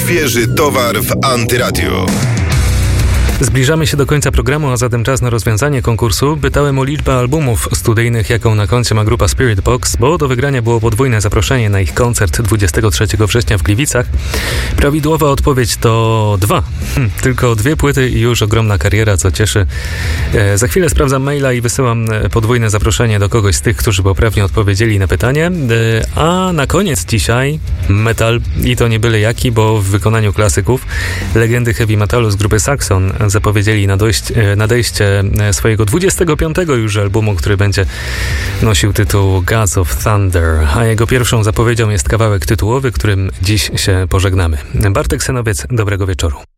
Świeży towar w Antyradiu. Zbliżamy się do końca programu, a zatem czas na rozwiązanie konkursu. Pytałem o liczbę albumów studyjnych, jaką na koncie ma grupa Spirit Box, bo do wygrania było podwójne zaproszenie na ich koncert 23 września w Gliwicach. Prawidłowa odpowiedź to 2. Tylko 2 płyty i już ogromna kariera, co cieszy. Za chwilę sprawdzam maila i wysyłam podwójne zaproszenie do kogoś z tych, którzy poprawnie odpowiedzieli na pytanie. A na koniec dzisiaj metal, i to nie byle jaki, bo w wykonaniu klasyków, legendy heavy metalu z grupy Saxon zapowiedzieli nadejście swojego 25. już albumu, który będzie nosił tytuł Gods of Thunder, a jego pierwszą zapowiedzią jest kawałek tytułowy, którym dziś się pożegnamy. Bartek Senowiec, dobrego wieczoru.